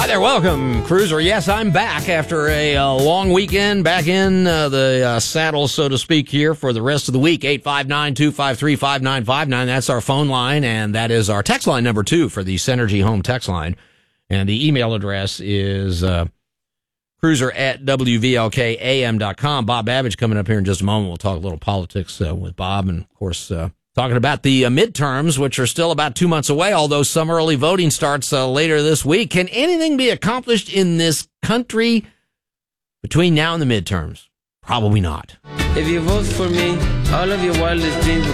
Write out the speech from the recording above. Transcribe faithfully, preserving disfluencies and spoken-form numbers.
Hi there, welcome, Cruiser. Yes, I'm back after a uh, long weekend, back in uh, the uh, saddle, so to speak, here for the rest of the week. eight five nine, two five three, five nine five nine. That's our phone line, and that is our text line number two for the Synergy Home text line. And the email address is uh, cruiser at w v l k a m dot com. Bob Babbage coming up here in just a moment. We'll talk a little politics uh, with Bob, and, of course, uh, talking about the uh, midterms, which are still about two months away, although some early voting starts uh, later this week. Can anything be accomplished in this country between now and the midterms? Probably not. If you vote for me, all of your wildest dreams will